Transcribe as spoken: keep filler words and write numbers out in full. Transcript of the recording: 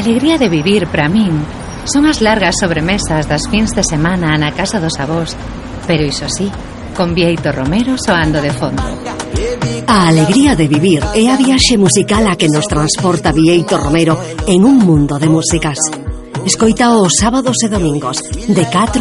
alegría de vivir, para min, son as largas sobremesas das fins de semana na casa dos avós, pero iso sí, con Bieito Romero soando de fondo. A alegría de vivir é a viaxe musical a que nos transporta Bieito Romero en un mundo de músicas. Escoita os sábados e domingos de catro